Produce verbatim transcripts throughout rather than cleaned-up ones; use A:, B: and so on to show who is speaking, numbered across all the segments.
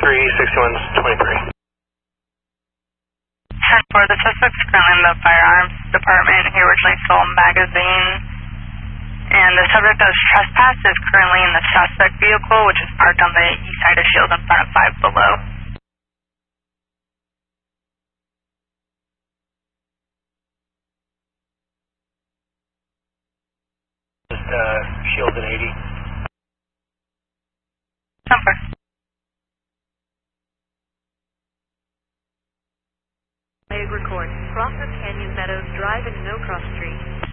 A: three, sixty-one twenty-three.
B: ten four, the suspect's currently in the firearms department. He originally stole a magazine. And the subject that was trespassed is currently in the suspect vehicle, which is parked on the east side of Shield in front of five below.
A: Just uh, Shield at eighty.
B: Number.
C: Record. Cross of Canyon Meadows Drive and No Cross Street.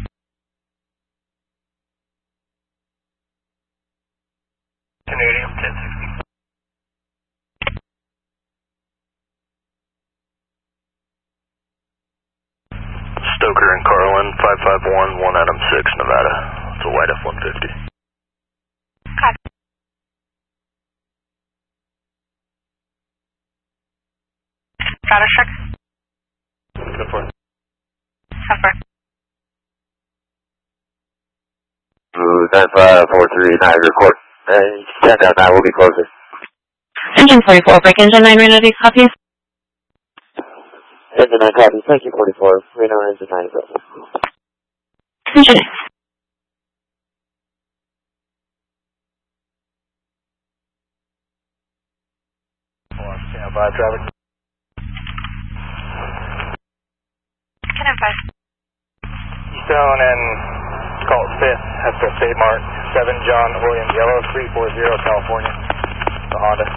A: Canadian ten sixty.
D: Stoker and Carlin, five five one, one Adam six, Nevada. It's a white F one fifty.
B: Copy. Status check.
A: Good for it.
B: Number.
E: nine five four three nine, record. Uh, check out now, we'll be closer.
F: Engine forty-four, break engine nine, Reno D, copy.
E: Engine nine, copy. Thank you, forty-four. Reno, engine nine, go.
F: Engine
A: Stand by, traffic.
B: Can advise.
A: Keystone and call it fifth after State Mark, seven John Williams Yellow, three four zero California, the Honda.